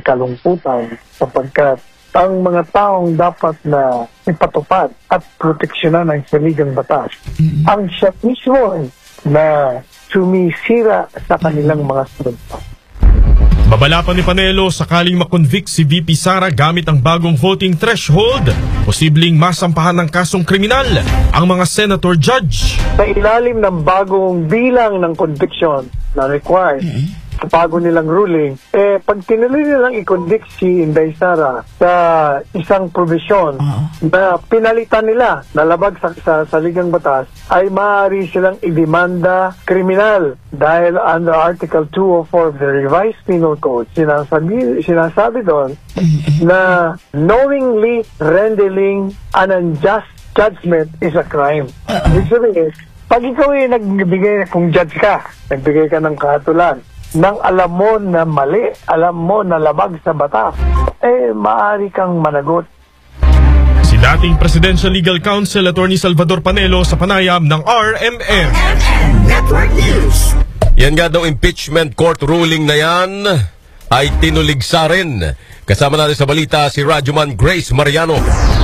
kalungkutan sapagkat ang mga taong dapat na ipatupad at proteksyonan ng saligang batas ang siya mismo na sumisira sa kanilang mga sundot. Babala pa ni Panelo sakaling makonvict si VP Sara gamit ang bagong voting threshold, posibleng masampahan ng kasong kriminal ang mga senator judge. Sa ilalim ng bagong bilang ng conviction na required sa bago nilang ruling, pag tinuloy nilang i-convict si Inday Sara sa isang provision na pinalitan nila na labag sa saligang batas, ay maaari silang idemanda kriminal dahil under Article 204 of the Revised Penal Code, sinasabi doon na knowingly rendering an unjust judgment is a crime. Ibig sabihin, pag ikaw ay nagbigay, kung judge ka, nagbigay ka ng kahatulan, nang alam mo na mali, alam mo na labag sa batas, maaari kang managot. Si dating Presidential Legal Counsel Attorney Salvador Panelo sa panayam ng RMN Network News. Yan nga daw impeachment court ruling na yan ay tinuligsa rin. Kasama natin sa balita si Radyoman Grace Mariano.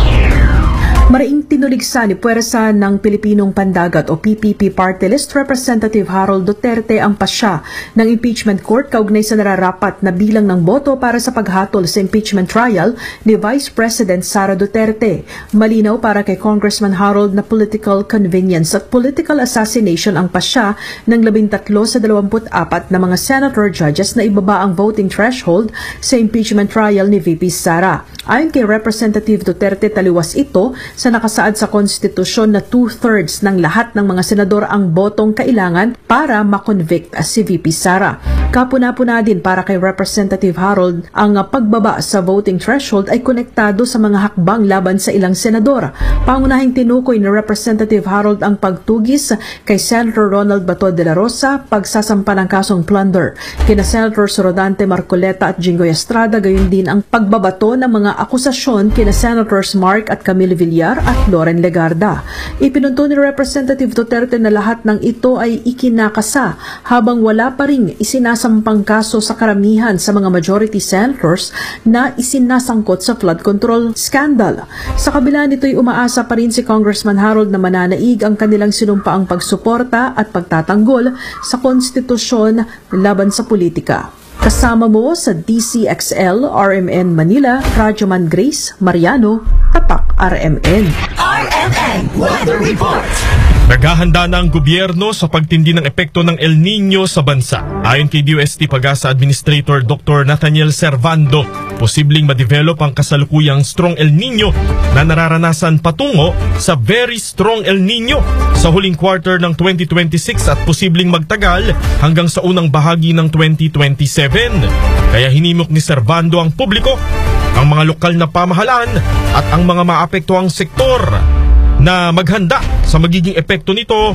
Maraing tinuligsa ni Puwersa ng Pilipinong Pandagat o PPP Party List Representative Harold Duterte ang pasya ng impeachment court kaugnay sa nararapat na bilang ng boto para sa paghatol sa impeachment trial ni Vice President Sara Duterte. Malinaw para kay Congressman Harold na political convenience at political assassination ang pasya ng 13 sa 24 na mga senator judges na ibaba ang voting threshold sa impeachment trial ni VP Sara. Ayon kay Representative Duterte, taliwas ito sa nakasaad sa konstitusyon na 2/3 ng lahat ng mga senador ang botong kailangan para makonvict si VP Sara. Kapuna-puna din para kay Representative Harold ang pagbaba sa voting threshold ay konektado sa mga hakbang laban sa ilang senador. Pangunahing tinukoy ni Representative Harold ang pagtugis kay Senator Ronald Bato de la Rosa, pagsasampa ng kasong plunder kina Senator Rodante Marcoleta at Jinggoy Estrada, gayon din ang pagbabato ng mga akusasyon kina Senators Mark at Camille Villar at Loren Legarda. Ipinunto ni Representative Duterte na lahat ng ito ay ikinakasa habang wala pa ring isinasampang kaso sa karamihan sa mga majority senators na isinasangkot sa flood control scandal. Sa kabila nito'y umaasa pa rin si Congressman Harold na mananaig ang kanilang sinumpaang pagsuporta at pagtatanggol sa konstitusyon laban sa politika. Kasama mo sa DCXL RMN Manila, Radyoman Grace Mariano, Tatak RMN. RMN Weather Report. Naghahanda na ang gobyerno sa pagtindi ng epekto ng El Nino sa bansa. Ayon kay DOST Pag-asa Administrator Dr. Nathaniel Servando, posibleng ma-develop ang kasalukuyang strong El Nino na nararanasan patungo sa very strong El Nino sa huling quarter ng 2026 at posibleng magtagal hanggang sa unang bahagi ng 2027. Kaya hinimok ni Servando ang publiko, ang mga lokal na pamahalaan at ang mga maapektuhang sektor na maghanda sa magiging epekto nito.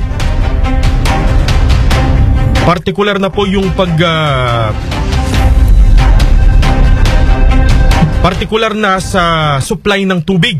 Partikular na po yung partikular na sa supply ng tubig.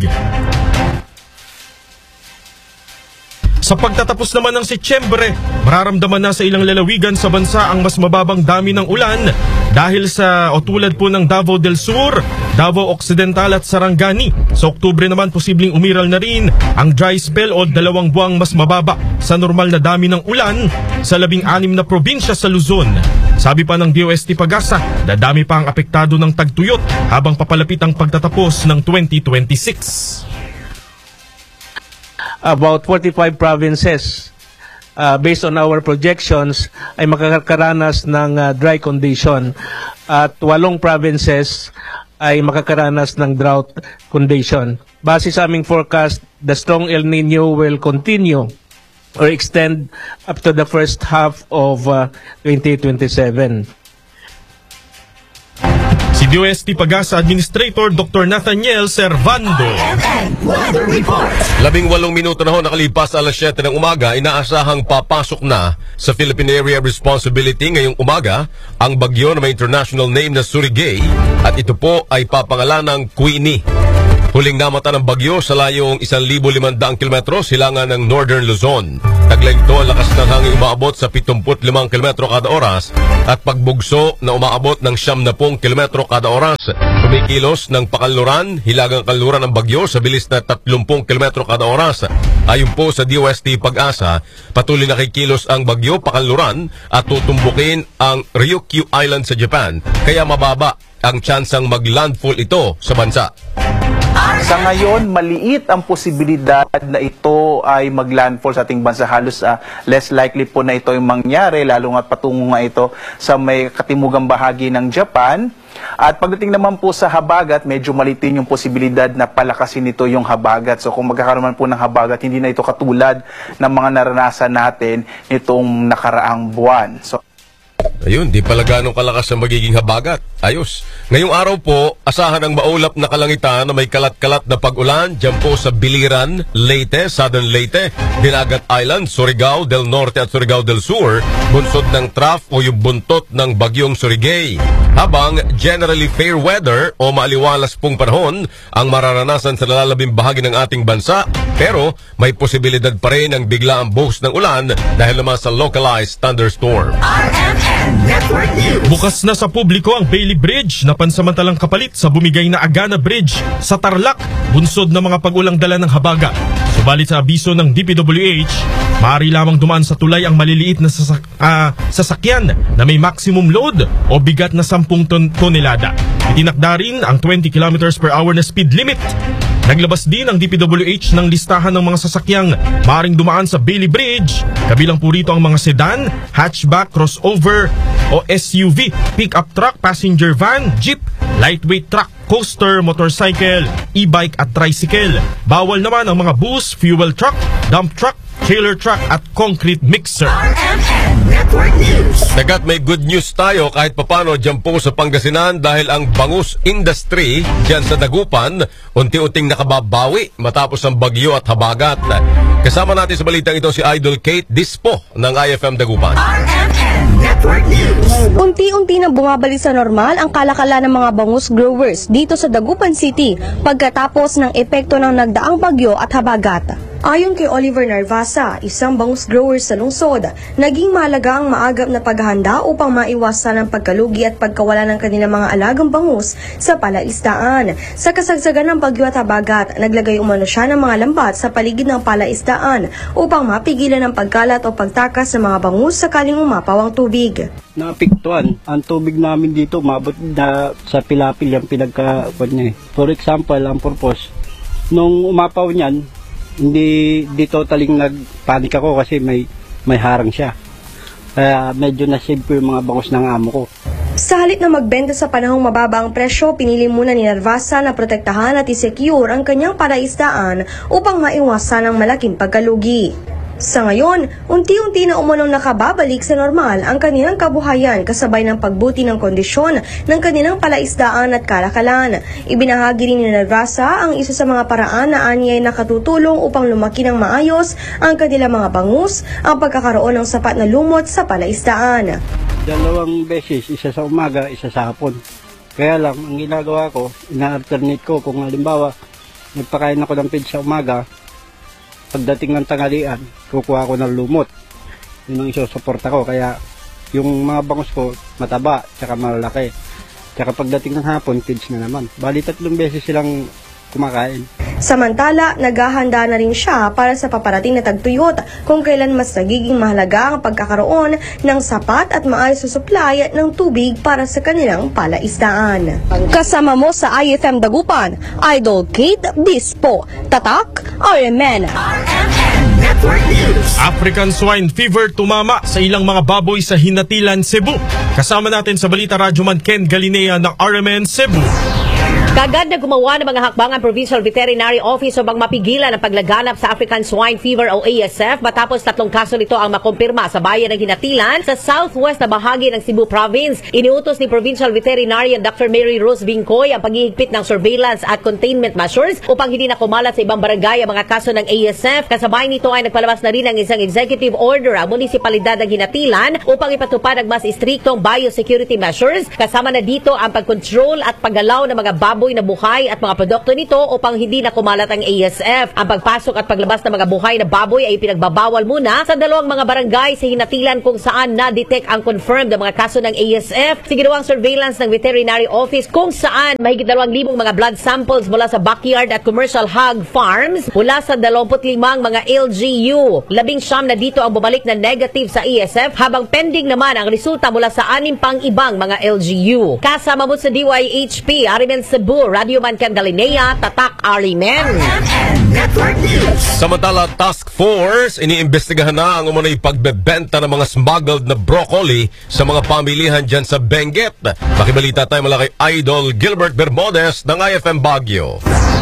Sa pagtatapos naman ng Setyembre, mararamdaman na sa ilang lalawigan sa bansa ang mas mababang dami ng ulan dahil sa o tulad po ng Davao del Sur, Davao Occidental at Sarangani. Sa Oktubre naman posibleng umiral na rin ang dry spell o 2 buwang mas mababa sa normal na dami ng ulan sa 16 na probinsya sa Luzon. Sabi pa ng DOST Pag-asa, dadami pa ang apektado ng tagtuyot habang papalapit ang pagtatapos ng 2026. About 45 provinces, based on our projections, ay makakaranas ng dry condition at 8 provinces ay makakaranas ng drought condition. Base sa aming forecast, the strong El Nino will continue or extend up to the first half of 2027. Si DOST Pag-asa Administrator Dr. Nathaniel Servando. 18 minuto na ho nakalipas alas 7 ng umaga, inaasahang papasok na sa Philippine Area Responsibility ngayong umaga ang bagyo na may international name na Surigay at ito po ay papangalanang Queenie. Huling namata ng bagyo sa layong 1,500 kilometro silangan ng Northern Luzon. Taglay nito ang lakas ng hangin umaabot sa 75 km kada oras at pagbugso na umaabot ng 70 km kada oras. Kumikilos ng pakanluran, hilagang kanluran ng bagyo sa bilis na 30 km kada oras. Ayon po sa DOST Pag-asa, patuloy na kikilos ang bagyo pakanluran at tutumbukin ang Ryukyu Island sa Japan, kaya mababa ang tsansang mag-landfall ito sa bansa. Sa ngayon, maliit ang posibilidad na ito ay mag-landfall sa ating bansa. Halos less likely po na ito yung mangyari, lalo nga patungo nga ito sa may katimugang bahagi ng Japan. At pagdating naman po sa habagat, medyo malitin yung posibilidad na palakasin nito yung habagat. So kung magkakaroon man po ng habagat, hindi na ito katulad ng mga naranasan natin nitong nakaraang buwan. So Ayun, di pala ganong kalakas ang magiging habagat. Ayos. Ngayong araw po, asahan ang maulap na kalangitan na may kalat-kalat na pag-ulan dyan po sa Biliran, Leyte, Southern Leyte, Dinagat Island, Surigao del Norte at Surigao del Sur, bunsod ng trough o yung buntot ng bagyong Surigay. Habang generally fair weather o maaliwalas pong panahon ang mararanasan sa nalalabing bahagi ng ating bansa, pero may posibilidad pa rin ng biglaang buhos ng ulan dahil naman sa localized thunderstorm. Bukas na sa publiko ang Bailey Bridge na pansamantalang kapalit sa bumigay na Agana Bridge sa Tarlac, bunsod ng mga pag-ulang dala ng habagat. Subalit sa abiso ng DPWH, maaari lamang dumaan sa tulay ang maliliit na sasakyan na may maximum load o bigat na 10 tonelada. Itinakda rin ang 20 km per hour na speed limit. Naglabas din ang DPWH ng listahan ng mga sasakyang maaaring dumaan sa Bailey Bridge. Kabilang po rito ang mga sedan, hatchback, crossover o SUV, pick-up truck, passenger van, jeep, lightweight truck, coaster, motorcycle, e-bike at tricycle. Bawal naman ang mga bus, fuel truck, dump truck, trailer truck at concrete mixer. Nagat may good news tayo kahit papano dyan po sa Pangasinan dahil ang bangus industry dyan sa Dagupan unti-unting nakababawi matapos ang bagyo at habagat. Kasama natin sa balitang ito si Idol Kate Dispo ng IFM Dagupan. Unti-unti na bumabalik sa normal ang kalakalan ng mga bangus growers dito sa Dagupan City pagkatapos ng epekto ng nagdaang bagyo at habagat. Ayon kay Oliver Narvasa, isang bangus grower sa lungsod, naging mahalaga ang maagap na paghahanda upang maiwasan ang pagkalugi at pagkawala ng kanilang mga alagang bangus sa palaisdaan. Sa kasagsagan ng bagyo at habagat, naglagay umano siya ng mga lambat sa paligid ng palaisdaan upang mapigilan ang pagkalat o pagtakas ng mga bangus sakaling umapaw ang tubig. Naapektuhan ang tubig namin dito, mabot na sa pilapil yung pinagkakuan niya. For example, ang purpose, nung umapaw niyan, hindi totaling nagpanik ako kasi may harang siya. Kaya medyo nasave ko yung mga bangus ng amo ko. Sa halip na magbenta sa panahong mababa ang presyo, pinili muna ni Narvasa na protektahan at isecure ang kanyang palaisdaan upang maiwasan ang malaking pagkalugi. Sa ngayon, unti-unti na umunong nakababalik sa normal ang kanilang kabuhayan kasabay ng pagbuti ng kondisyon ng kanilang palaisdaan at kalakalan. Ibinahagi rin ni Narvasa ang isa sa mga paraan na anya ay nakatutulong upang lumaki ng maayos ang kanilang mga bangus, ang pagkakaroon ng sapat na lumot sa palaisdaan. 2 beses, isa sa umaga, isa sa hapon. Kaya lang, ang ginagawa ko, ina-alternate ko kung halimbawa, nagpakain ako ng feed sa umaga, pagdating ng tanghalian, kukuha ko ng lumot. Yun ang isusuporta ko. Kaya yung mga bangus ko, mataba, tsaka malalaki. Tsaka pagdating ng hapon, feeds na naman. Bali 3 beses silang kumakain. Samantala, naghahanda na rin siya para sa paparating na tagtuyot kung kailan mas nagiging mahalaga ang pagkakaroon ng sapat at maayos na supply ng tubig para sa kanilang palaisdaan. Kasama mo sa IFM Dagupan, Idol Kate Dispo, Tatak, RMN. African swine fever tumama sa ilang mga baboy sa Hinatilan, Cebu. Kasama natin sa Balita Radyoman Ken Galinea ng RMN Cebu. Kagad na gumawa ng mga hakbang ang Provincial Veterinary Office upang mapigilan ang paglaganap sa African Swine Fever o ASF matapos 3 kaso nito ang makumpirma sa bayan ng Hinatilan sa southwest na bahagi ng Cebu Province. Iniutos ni Provincial Veterinarian Dr. Mary Rose Vincoy ang paghihigpit ng surveillance at containment measures upang hindi na kumalat sa ibang barangay ang mga kaso ng ASF. Kasabay nito ay nagpalabas na rin ng isang executive order ang munisipalidad ng Hinatilan upang ipatupad ang mas istriktong biosecurity measures. Kasama na dito ang pagkontrol at paggalaw ng mga mga baboy na buhay at mga produkto nito upang hindi na kumalat ang ASF. Ang pagpasok at paglabas ng mga buhay na baboy ay pinagbabawal muna sa dalawang mga barangay sa Hinatilan kung saan na-detect ang confirmed na mga kaso ng ASF. Ginawang surveillance ng Veterinary Office kung saan mahigit 2,000 mga blood samples mula sa backyard at commercial hog farms mula sa 25 mga LGU. 19 na dito ang bumalik na negative sa ASF habang pending naman ang resulta mula sa 6 pang ibang mga LGU. Kasama mo sa DYHP, Arimen Cebu, Radio Man Candalinea, Tatak Arimen. Samantala, Task Force, iniimbestigahan na ang umano'y pagbebenta ng mga smuggled na broccoli sa mga pamilihan dyan sa Benguet. Makibalita tayo mula kay Idol Gilbert Bermudez ng IFM Baguio.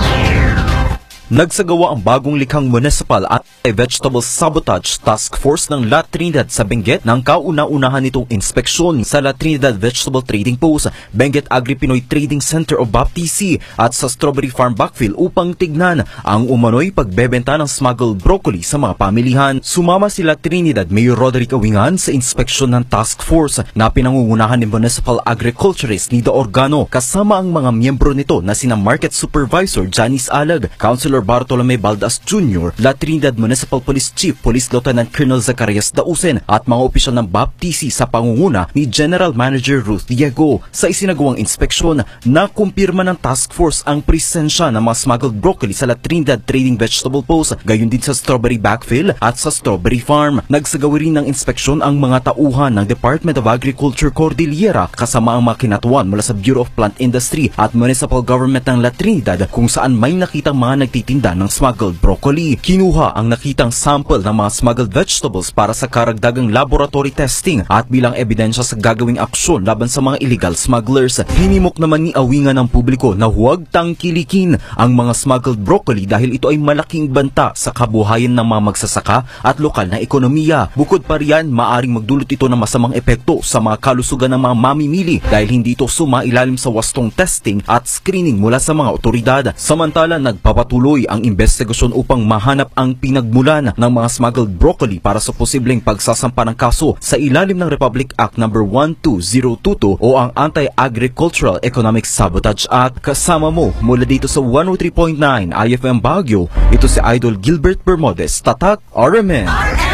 Nagsagawa ang bagong likhang municipal at vegetable sabotage task force ng La Trinidad sa Benguet ng kauna-unahan nitong inspeksyon sa La Trinidad Vegetable Trading Post, Benguet Agri-Pinoy Trading Center o BAPTC at sa Strawberry Farm Backfill upang tignan ang umano'y pagbebenta ng smuggled broccoli sa mga pamilihan. Sumama si La Trinidad Mayor Roderick Awingan sa inspeksyon ng task force na pinangungunahan ni Municipal Agriculturist Nida Organo kasama ang mga miyembro nito na sina Market Supervisor Janice Alag, Councilor Bartolome Baldas Jr., La Trinidad Municipal Police Chief Police Lieutenant Colonel Zacarias Dausen at mga opisyal ng BAPTC sa pangunguna ni General Manager Ruth Diego. Sa isinagawang inspeksyon, nakumpirma ng task force ang presensya ng mga smuggled broccoli sa La Trinidad Trading Vegetable Post, gayon din sa Strawberry Backfill at sa Strawberry Farm. Nagsagawa rin ng inspeksyon ang mga tauhan ng Department of Agriculture Cordillera kasama ang mga kinatuan mula sa Bureau of Plant Industry at Municipal Government ng La Trinidad kung saan may nakitang mga nagtitinda ng smuggled broccoli. Kinuha ang nakitang sample ng mga smuggled vegetables para sa karagdagang laboratory testing at bilang ebidensya sa gagawing aksyon laban sa mga illegal smugglers. Hinimok naman ni Awingan ng publiko na huwag tangkilikin ang mga smuggled broccoli dahil ito ay malaking banta sa kabuhayan ng mga magsasaka at lokal na ekonomiya. Bukod pa riyan, maaring magdulot ito ng masamang epekto sa mga kalusugan ng mga mamimili dahil hindi ito sumailalim sa wastong testing at screening mula sa mga otoridad. Samantala, nagpapatuloy ang investigasyon upang mahanap ang pinagmulan ng mga smuggled broccoli para sa posibleng pagsasampa ng kaso sa ilalim ng Republic Act No. 12022 o ang Anti-Agricultural Economic Sabotage Act. Kasama mo mula dito sa 103.9 IFM Baguio, ito si Idol Gilbert Bermudez, Tatak RMN.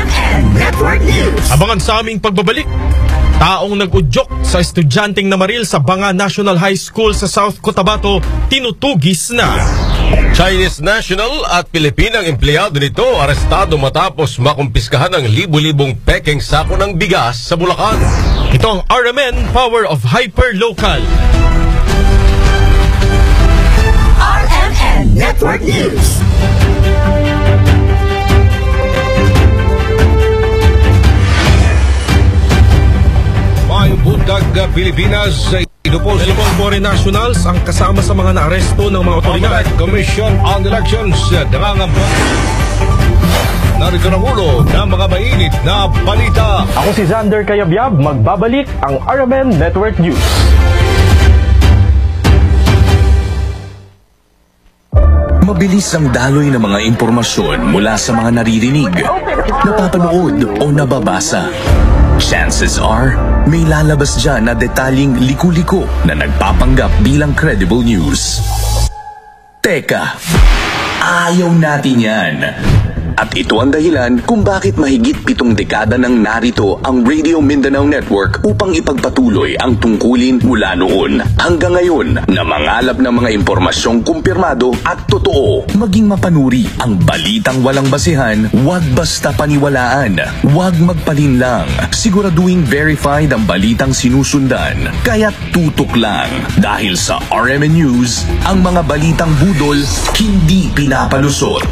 Abangan sa aming pagbabalik. Taong nag-udyok sa estudyanteng namaril sa Banga National High School sa South Cotabato, tinutugis na. Chinese national at Pilipinang empleyado nito arestado matapos makumpiskahan ng libu-libong pekeng sako ng bigas sa Bulacan. Ito ang RMN Power of Hyperlocal. RMN Network News. May bundag Pilipinas. Ito po si Foreign Nationals ang kasama sa mga naaresto ng mga otoridad. Commission on Elections nangangamba. Narito ang ulo ng mga mainit na balita. Ako si Xander Kayabyab, magbabalik ang RMN Network News. Mabilis ang daloy ng mga impormasyon mula sa mga naririnig, napapanood o nababasa. Chances are, may lalabas dyan na detalyeng liku-liko na nagpapanggap bilang credible news. Teka, ayaw natin yan. At ito ang dahilan kung bakit mahigit 7 dekada nang narito ang Radio Mindanao Network upang ipagpatuloy ang tungkulin mula noon hanggang ngayon na mangalap ng mga impormasyong kumpirmado at totoo. Maging mapanuri ang balitang walang basihan, huwag basta paniwalaan, huwag magpalinlang. Siguraduhin verified ang balitang sinusundan, kaya't tutok lang. Dahil sa RMN News, ang mga balitang budol hindi pinapalusot.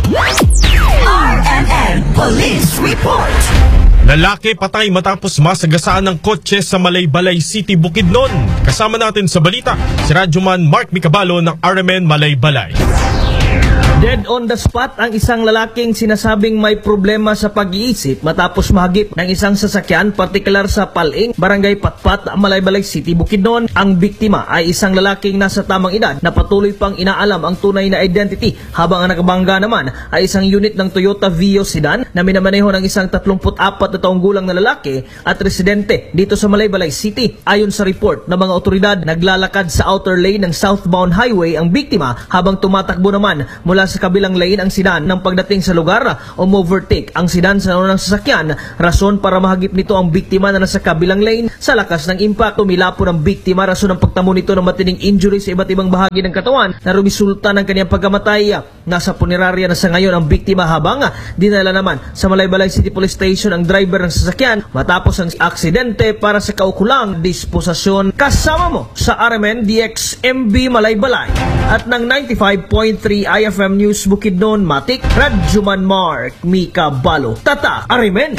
RMN Police Report. Lalaki patay matapos masagasaan ng kotse sa Malaybalay City, Bukidnon. Kasama natin sa balita si Radyoman Mark Micabalo ng RMN Malaybalay. Dead on the spot ang isang lalaking sinasabing may problema sa pag-iisip matapos mahagip ng isang sasakyan, partikular sa Paling, Barangay Patpat, Malaybalay City, Bukidnon. Ang biktima ay isang lalaking nasa tamang edad na patuloy pang inaalam ang tunay na identity, habang ang nakabangga naman ay isang unit ng Toyota Vios sedan na minamaneho ng isang 34 na taong gulang na lalaki at residente dito sa Malaybalay City. Ayon sa report ng mga otoridad, naglalakad sa outer lane ng southbound highway ang biktima habang tumatakbo naman mula sa kabilang lane ang sedan. Nang pagdating sa lugar, overtake ang sedan sa unang sasakyan, rason para mahagip nito ang biktima na nasa kabilang lane. Sa lakas ng impact, tumila po ng biktima, rason ng pagtamo nito ng matinding injury sa iba't ibang bahagi ng katawan na resulta ng kanyang pagkamatay. Nasa punerarya na sa ngayon ang biktima, habang dinala naman sa Malaybalay City Police Station ang driver ng sasakyan matapos ang aksidente para sa kaukulang disposasyon. Kasama mo sa RMN DXMB Malaybalay at ng 95.3 IFM News Bukidnon, Matik, Radjuman Mark, Mika Balo, Tata, RMN.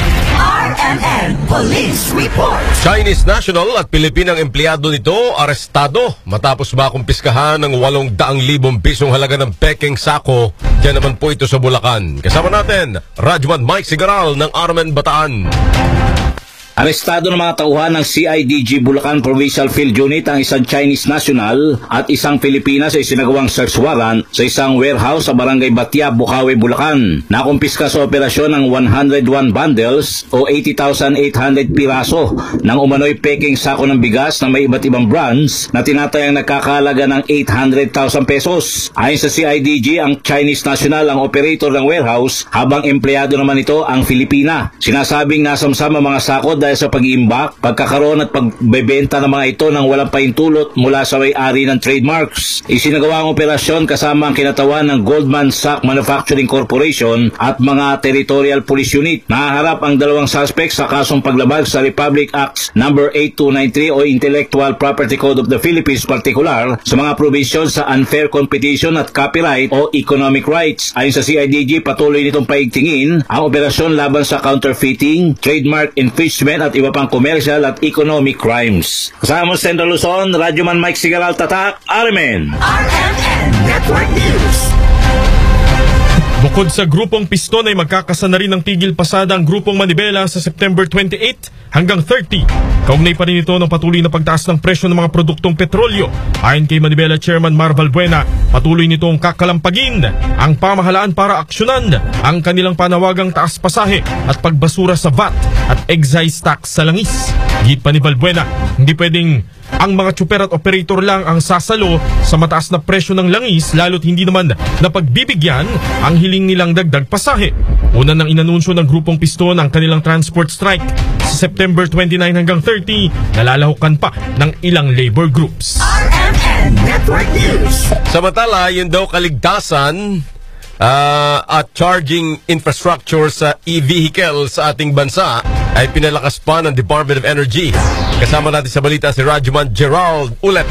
RMN Police Report. Chinese national at Pilipinang empleyado nito arestado matapos makumpiskahan ng 800,000 pisong halaga ng peking sako. Diyan naman po ito sa Bulacan. Kasama natin, Radjuman Mike Sigaral ng RMN Bataan. Arestado ng mga tauhan ng CIDG Bulacan Provincial Field Unit ang isang Chinese national at isang Pilipina sa isinagawang search warrant sa isang warehouse sa Barangay Batia, Bukawi, Bulacan. Nakumpiska sa operasyon ng 101 bundles o 80,800 piraso ng umano'y peking sako ng bigas na may iba't ibang brands na tinatayang nagkakahalaga ng 800,000 pesos. Ayon sa CIDG, ang Chinese national ang operator ng warehouse habang empleyado naman ito ang Filipina. Sinasabing nasamsama mga sako dahil sa pag-iimbak, pagkakaroon at pagbebenta ng mga ito ng walang pahintulot mula sa may-ari ng trademarks. Isinagawa ang operasyon kasama ang kinatawan ng Goldman Sachs Manufacturing Corporation at mga Territorial Police Unit. Nahaharap ang dalawang suspects sa kasong paglabag sa Republic Acts No. 8293 o Intellectual Property Code of the Philippines, particular sa mga provisions sa unfair competition at copyright o economic rights. Ayon sa CIDG, patuloy nitong paigtingin ang operasyon laban sa counterfeiting, trademark infringement at iba pang commercial at economic crimes. Kasama mo sa Central Luzon, Radyoman Mike Sigaral, Tatak, RMN. RMN Network News. Bukod sa grupong Piston ay magkakasana rin ng tigil pasada ang grupong Manibela sa September 28 hanggang 30. Kaugnay pa rin ito ng patuloy na pagtaas ng presyo ng mga produktong petrolyo. Ayon kay Manibela Chairman Marval Buena, patuloy nitong kakalampagin ang pamahalaan para aksyonan ang kanilang panawagang taas pasahe at pagbasura sa VAT at excise tax sa langis. Git pa ni Valbuena, hindi pwedeng ang mga tsuper at operator lang ang sasalo sa mataas na presyo ng langis, lalo't hindi naman napagbibigyan ang hiling nilang dagdag pasahe. Una nang inanunsyo ng grupong Piston ang kanilang transport strike sa September 29 hanggang 30, nalalahukan pa ng ilang labor groups. RMN Network News. Samantala, yun daw kaligtasan at charging infrastructure sa e-vehicle sa ating bansa ay pinalakas pa ng Department of Energy. Kasama natin sa balita si Radjuman Gerald ulit.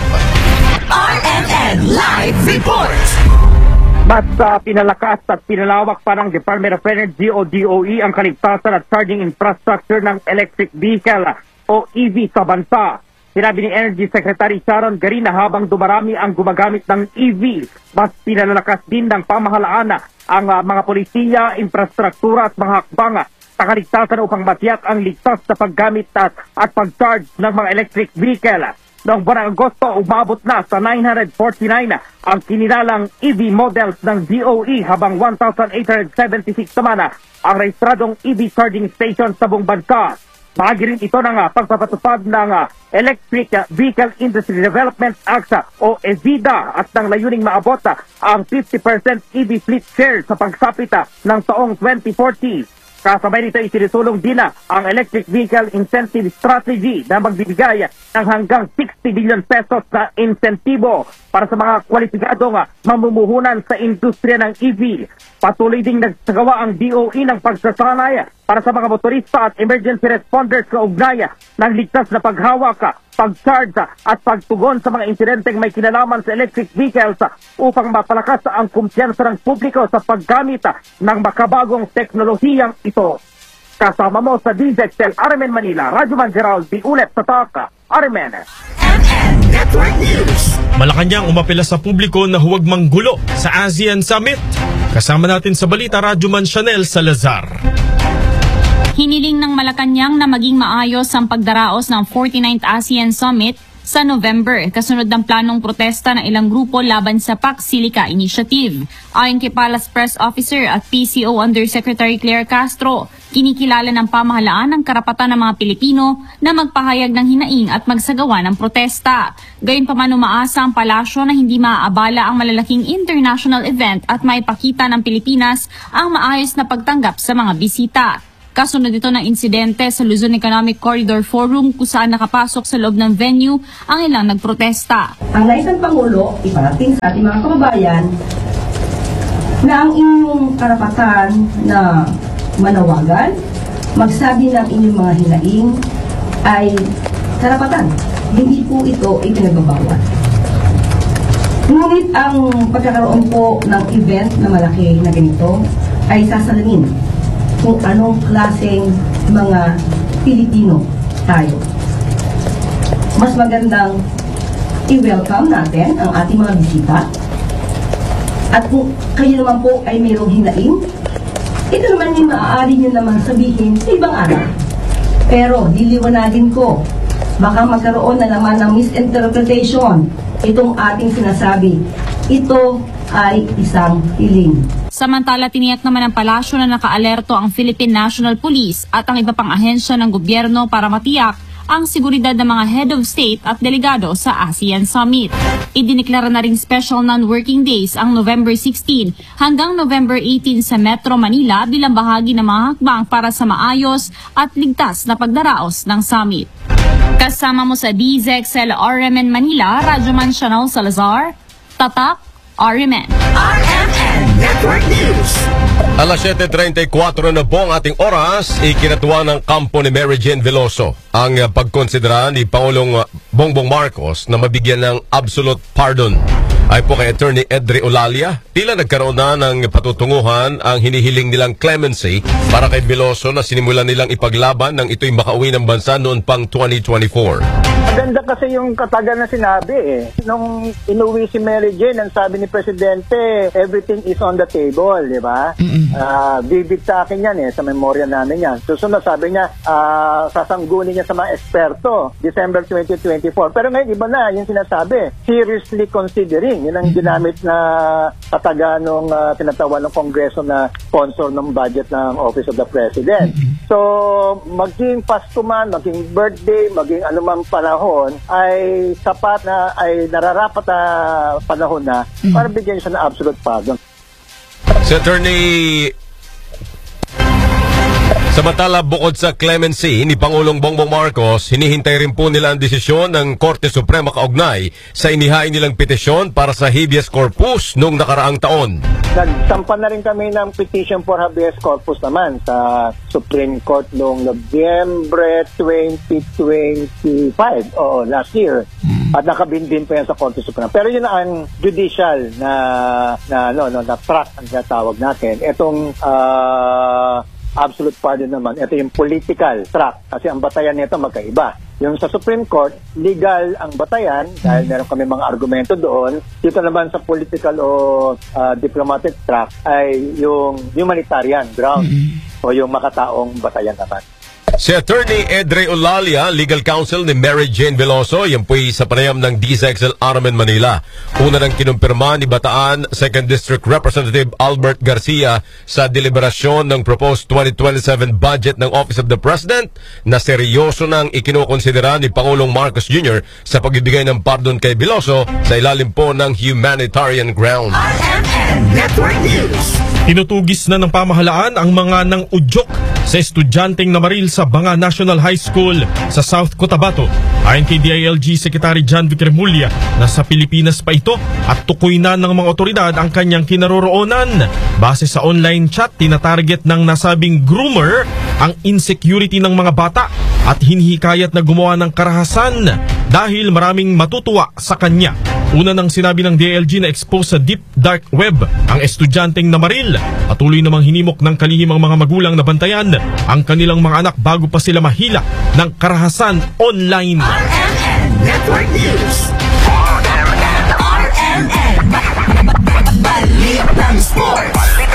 RMN Live Report. Mas pinalakas at pinalawak pa ng Department of Energy o DOE ang kaligtasan at charging infrastructure ng electric vehicle o EV sa bansa. Sinabi ni Energy Secretary Sharon Garina, habang dumarami ang gumagamit ng EV, mas pinalalakas din ng pamahalaan ang mga polisiya, infrastruktura at mga hakbang sa kaligtasan upang matiyak ang ligtas na paggamit at pag-charge ng mga electric vehicle. Noong buwan ng Agosto, umabot na sa 949 ang kinilalang EV models ng DOE, habang 1,876 naman ang rehistradong EV charging station sa buong bansa. Bahagi rin ito ng pagpapatupad ng Electric Vehicle Industry Development Act o EVIDA at ng layuning maabot ang 50% EV fleet share sa pagsapit ng taong 2040. Kasabay nito isinusulong din ang Electric Vehicle Incentive Strategy na magbibigay ng hanggang 60 billion pesos na insentibo para sa mga kwalipikadong mamumuhunan sa industriya ng EV. Patuloy ding nagsagawa ang DOE ng pagsasanay para sa mga motorista at emergency responders sa ugnay ng ligtas na paghawak, pag-charge at pagtugon sa mga insidenteng may kinalaman sa electric vehicles upang mapalakas ang kumpiyansa ng publiko sa paggamit ng makabagong teknolohiyang ito. Kasama mo sa DZXL RMN Manila, Radyoman Gerald D. Ulet sa Taka, RMN. Network News. Malacanang umapela sa publiko na huwag manggulo sa ASEAN Summit. Kasama natin sa balita, Radyoman Chanel Salazar. Hiniling ng Malacanang na maging maayos ang pagdaraos ng 49th ASEAN Summit sa November, kasunod ng planong protesta ng ilang grupo laban sa PAC Silica Initiative. Ayon kay Palace Press Officer at PCO Undersecretary Claire Castro, kinikilala ng pamahalaan ang karapatan ng mga Pilipino na magpahayag ng hinaing at magsagawa ng protesta. Gayunpaman, umaasa ang palasyo na hindi maaabala ang malalaking international event at maipakita ng Pilipinas ang maayos na pagtanggap sa mga bisita. Kasunod ito ng insidente sa Luzon Economic Corridor Forum kung saan nakapasok sa loob ng venue ang ilang nagprotesta. Ang nais ng Pangulo, iparating sa ating mga kababayan na ang inyong karapatan na manawagan, magsabi ng inyong mga hinaing ay karapatan. Hindi po ito ipinagbabawal. Ngunit ang pagkakaroon po ng event na malaki na ganito ay sasalamin kung anong klaseng mga Pilipino tayo. Mas magandang i-welcome natin ang ating mga bisita. At kung kayo naman po ay mayroong hinaing, ito naman yung maaari nyo naman sabihin sa ibang araw. Pero diliwanagin ko, baka magkaroon na naman ng misinterpretation itong ating sinasabi. Ito ay isang hiling. Samantala, tiniyak naman ng palasyo na nakaalerto ang Philippine National Police at ang iba pang ahensya ng gobyerno para matiyak ang seguridad ng mga head of state at delegado sa ASEAN Summit. Idineklara na ring special non-working days ang November 16 hanggang November 18 sa Metro Manila bilang bahagi ng mga hakbang para sa maayos at ligtas na pagdaraos ng summit. Kasama mo sa DZXL RMN Manila, Radyoman Chanel Salazar, Tatak RMN. RMN Network News. Alas 7:34 na po ang ating oras, ikinatuwa ng kampo ni Mary Jane Veloso ang pagkonsidera ni Pangulong Bongbong Marcos na mabigyan ng absolute pardon. Ay po kay Attorney Edre Olalia, tila nagkaroon na ng patutunguhan ang hinihiling nilang clemency para kay Veloso na sinimulan nilang ipaglaban nang ito'y makauwi ng bansa noon pang 2024. Maganda kasi yung katagan na sinabi eh. Nung inuwi si Mary Jane, ang sabi ni Presidente, everything is on the table, di ba? Bibig sa akin yan eh, sa memorya namin yan. Susunod, sabi niya, sasanggunin niya sa mga eksperto, December 2024. Pero ngayon, iba na yung sinasabi, seriously considering. Yun ang ginamit na kataga nung tinatawan ng Kongreso na sponsor ng budget ng Office of the President. So, maging Pasko man, maging birthday, maging anumang panahon, ay sapat na, ay nararapat na panahon na para bigyan siya ng absolute pardon. Si Attorney, samantala bukod sa clemency ni Pangulong Bongbong Marcos, hinihintay rin po nila ang desisyon ng Korte Suprema kaugnay sa inihain nilang petisyon para sa habeas corpus noong nakaraang taon. Nagsampa na rin kami ng petition for habeas corpus naman sa Supreme Court noong Nobyembre 2025, last year. At nakabindin pa yan sa Korte Suprema. Pero yun ang judicial na track ang tinatawag natin. Itong absolute pardon naman, ito yung political track. Kasi ang batayan nito magkaiba. Yung sa Supreme Court, legal ang batayan dahil meron kami mga argumento doon. Dito naman sa political o diplomatic track ay yung humanitarian ground o yung makataong batayan naman. Si Attorney Edre Olalia, legal counsel ni Mary Jane Veloso, yan po'y sa panayam ng DZXL RMN Manila. Una nang kinumpirma ni Bataan 2nd District Representative Albert Garcia sa deliberasyon ng proposed 2027 budget ng Office of the President na seryoso nang ikinukonsidera ni Pangulong Marcos Jr. sa pagbibigay ng pardon kay Veloso sa ilalim po ng humanitarian ground. RMN Network News. Tinutugis na ng pamahalaan ang mga nang udyok sa estudyanteng namaril sa Banga National High School sa South Cotabato. Ayon kay DILG Secretary John Vic Remulla, nasa Pilipinas pa ito at tukoy na ng mga otoridad ang kanyang kinaroroonan. Base sa online chat, tinatarget ng nasabing groomer ang insecurity ng mga bata at hinihikayat na gumawa ng karahasan dahil maraming matutuwa sa kanya. Una nang sinabi ng DILG na expose sa deep dark web ang estudyanteng namaril. Patuloy namang hinimok ng kalihim ang mga magulang na bantayan ang kanilang mga anak bago pa sila mahila ng karahasan online. RMN Network News. RMN Balitang Sports.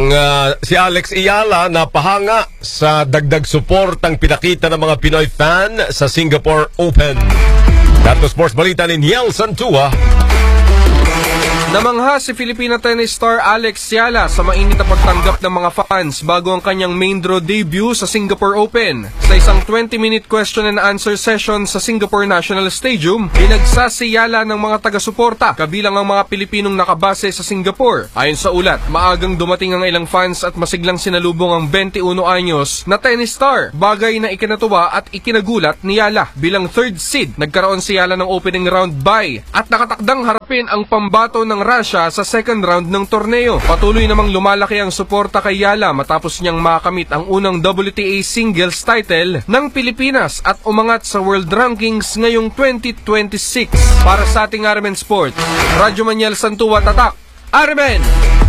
Si Alex Ayala napahanga sa dagdag suportang pinakita ng mga Pinoy fan sa Singapore Open. Dato sports balita ni Niel Santua. Namangha si Filipina tennis star Alex Ayala sa mainit na pagtanggap ng mga fans bago ang kanyang main draw debut sa Singapore Open. Sa isang 20-minute question and answer session sa Singapore National Stadium, binagsa si Ayala ng mga taga-suporta, kabilang ang mga Pilipinong nakabase sa Singapore. Ayon sa ulat, maagang dumating ang ilang fans at masiglang sinalubong ang 21 anyos na tennis star, bagay na ikinatuwa at ikinagulat ni Ayala. Bilang third seed, nagkaroon si Ayala ng opening round bye at nakatakdang harapin ang pambato ng Russia sa second round ng torneo. Patuloy namang lumalaki ang suporta kay Ayala matapos niyang makamit ang unang WTA singles title ng Pilipinas at umangat sa world rankings ngayong 2026. Para sa ating Armen Sports, Radyo Manuel Santua Tatak, Armen!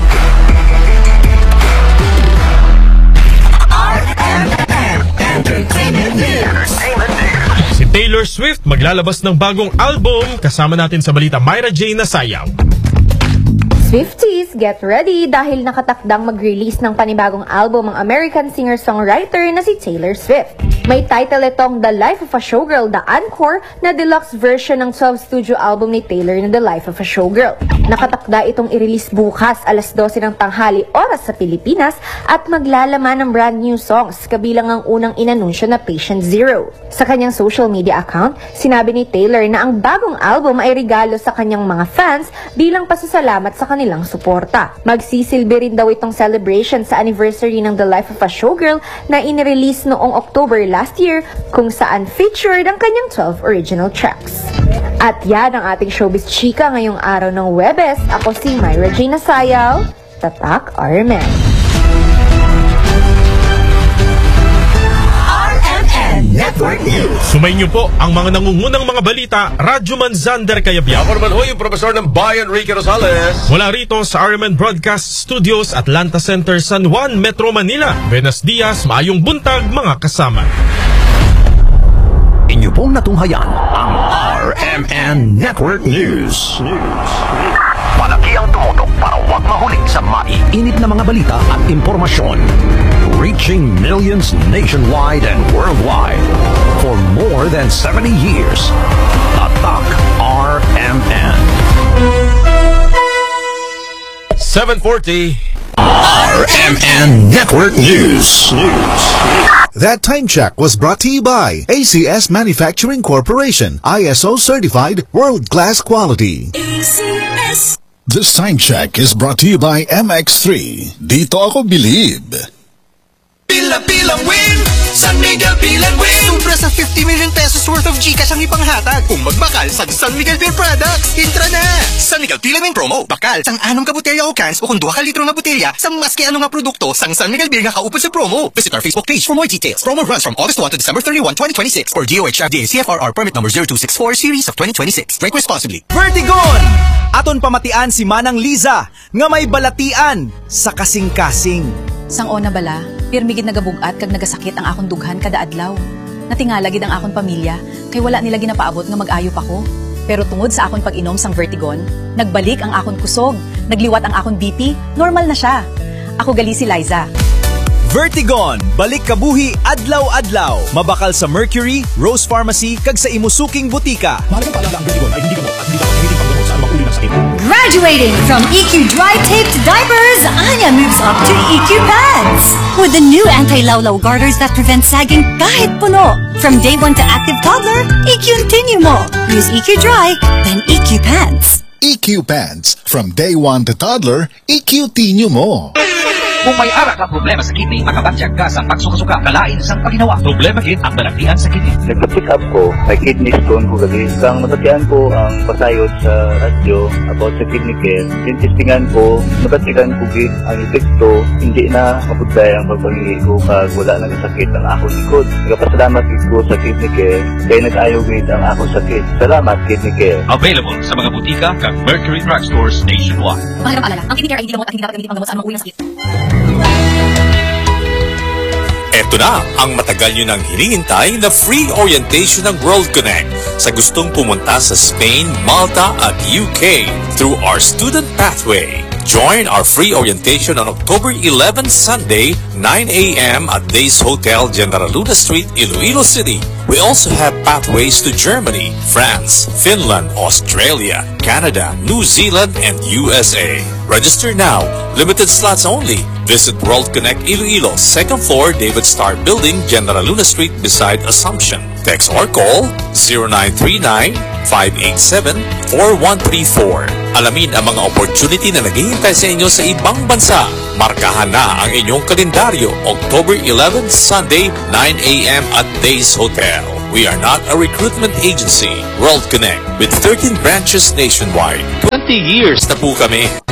Si Taylor Swift maglalabas ng bagong album. Kasama natin sa balita Myra J. Nasayang. Swifties, get ready dahil nakatakdang mag-release ng panibagong album ang American singer-songwriter na si Taylor Swift. May title itong The Life of a Showgirl, The Encore, na deluxe version ng 12 studio album ni Taylor na The Life of a Showgirl. Nakatakda itong i-release bukas alas 12 ng tanghali oras sa Pilipinas at maglalaman ng brand new songs, kabilang ang unang inanunsyo na Patient Zero. Sa kanyang social media account, sinabi ni Taylor na ang bagong album ay regalo sa kanyang mga fans bilang pasasalamat sa kanilang suporta. Magsisilbi rin daw itong celebration sa anniversary ng The Life of a Showgirl na inirelease noong October last year, kung saan featured ang kanyang 12 original tracks. At yan ang ating showbiz chika ngayong araw ng Webes. Ako si Myra J. Nasayaw, Tatak RMN. Network News. Sumayin niyo po ang mga nangungunang mga balita, Radyo Manzander Kayabyab. Ako naman ho yung Profesor ng Bayan, Ricky Rosales. Mula rito sa RMN Broadcast Studios, Atlanta Center, San Juan, Metro Manila. Buenos dias, maayong buntag mga kasama. Inyo pong natunghayan ang RMN Network News. Malaki ang tumutok para huwag mahuling sa maiinit na mga balita at impormasyon. Reaching millions nationwide and worldwide for more than 70 years. Tatak RMN. 7:40 RMN Network News. That time check was brought to you by ACS Manufacturing Corporation, ISO certified world-class quality. ACS. This time check is brought to you by MX3. Dito ako believe. Pila-pilang win! San Miguel Bilan Win! Sobra sa 50 million pesos worth of GCash ang ipanghatag. Kung magbakal sa San Miguel Beer Products, intra na! San Miguel Bilan Win promo. Bakal sang anong ka botelya o cans o kung 2 ka litro na botelya sa maski anong nga produkto sang San Miguel Beer nga kaupod sa promo. Visit our Facebook page for more details. Promo runs from August 1 to December 31, 2026 for DOH FDA CFRR permit number 0264 series of 2026. Drink responsibly. Vertigon! Aton pamatian si Manang Liza nga may balatian sa kasing-kasing. Sang ona bala, pirmigid nagabugat kag nagasakit ang akong dughan kada adlaw. Natingala gid ang akong pamilya kay wala nila ginapaabot nga mag-ayop ako. Pero tungod sa akong pag-inom sang Vertigon, nagbalik ang akong kusog, nagliwat ang akong BP, normal na siya. Ako gali si Liza. Vertigon, balik kabuhi adlaw-adlaw. Mabakal sa Mercury, Rose Pharmacy kag sa imusuking butika. Mahalagang paalala ang Vertigon ay hindi gamot at hindi dapat gamitin panggamot sa anumang uri ng sakit. Graduating from EQ Dry Taped Diapers, Anya moves up to EQ Pads. With the new anti-lawlaw garters that prevent sagging kahit puno. From day 1 to active toddler, EQ-Tinyo mo. Use EQ Dry, then EQ Pads. EQ Pants. From day 1 to toddler, EQ-Tinyo mo. Kung may ara ka problema sa kidney, makabatsyag ka sa pagsuka-suka, kalain sang paginawa. Problema kit ang balagtian sa kidney. Nagpa-check up ko, may kidney stone ko lagi. Kang nabatian ko ang pasayod sa radyo about sa kidney care. Yung testingan ko, nabatikan ko gid ang epekto, hindi na maputay ang pagpangili ko kag wala nang sakit ang akong likod. Nagpasalamat ko sa kidney care, kaya nag-ayaw gid ang akong sakit. Salamat kidney care. Available sa mga butika kag Mercury Drugstores nationwide. Mahirap alala, ang kidney care ay hindi gamot at hindi dapat gamitin panggamot sa anumang uri ng sakit. Eto na ang matagal nyo nang hinihintay na free orientation ng World Connect sa gustong pumunta sa Spain, Malta at UK through our student pathway. Join our free orientation on October 11, Sunday, 9 a.m. at Days Hotel, General Luna Street, Iloilo City. We also have pathways to Germany, France, Finland, Australia, Canada, New Zealand, and USA. Register now. Limited slots only. Visit World Connect Iloilo, 2nd floor, David Starr Building, General Luna Street, beside Assumption. Text or call 0939-587-4134. Alamin ang mga opportunity na naghihintay sa inyo sa ibang bansa. Markahan na ang inyong kalendaryo, October 11, Sunday, 9 a.m. at Days Hotel. We are not a recruitment agency. World Connect with 13 branches nationwide. 20 years na po kami.